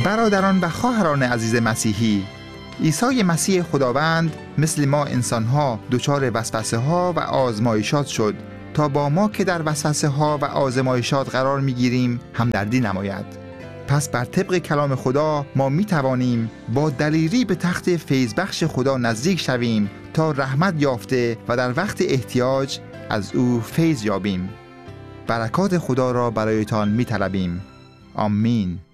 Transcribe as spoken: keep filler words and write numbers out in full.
برادران و خواهران عزیز مسیحی، عیسی مسیح خداوند مثل ما انسان‌ها دچار وسوسه ها و آزمایشات شد تا با ما که در وسوسه ها و آزمایشات قرار می‌گیریم همدردی نماید. پس بر طبق کلام خدا ما می توانیم با دلیری به تخت فیضبخش خدا نزدیک شویم تا رحمت یافته و در وقت احتیاج از او فیض یابیم. برکات خدا را برایتان می طلبیم. آمین.